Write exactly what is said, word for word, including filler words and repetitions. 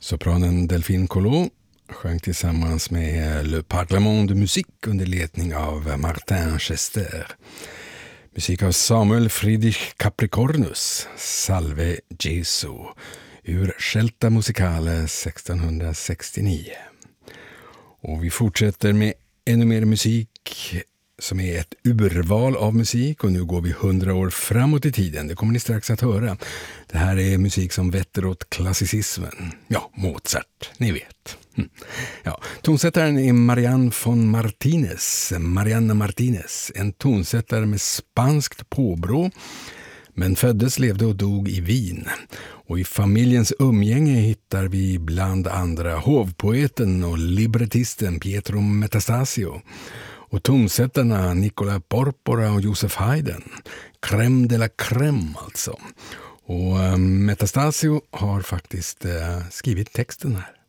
Sopranen Delphine Collot sjöng tillsammans med Le Parlement de Musique under ledning av Martin Chester. Musik av Samuel Friedrich Capricornus, Salve Jesu, ur Scelta Musicale sextonhundrasextionio. Och vi fortsätter med ännu mer musik som är ett urval av musik, och nu går vi hundra år framåt i tiden. Det kommer ni strax att höra. Det här är musik som vetter åt klassicismen. Ja, Mozart, ni vet. Hm. Ja, tonsättaren är Marianne von Martinez, Mariana Martinez, en tonsättare med spanskt påbrå, men föddes, levde och dog i Wien. Och i familjens umgänge hittar vi bland andra hovpoeten och librettisten Pietro Metastasio och tonsättarna Nicola Porpora och Joseph Haydn. Crème de la crème alltså. Och Metastasio har faktiskt uh, skrivit texten här.